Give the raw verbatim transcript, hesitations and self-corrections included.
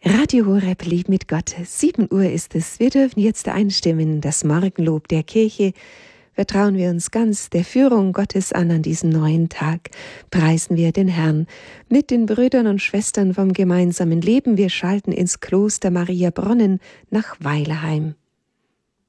Radio Horeb, Leben mit Gott. sieben Uhr ist es. Wir dürfen jetzt einstimmen in das Morgenlob der Kirche. Vertrauen wir uns ganz der Führung Gottes an an diesem neuen Tag. Preisen wir den Herrn mit den Brüdern und Schwestern vom gemeinsamen Leben. Wir schalten ins Kloster Maria Bronnen nach Weilerheim.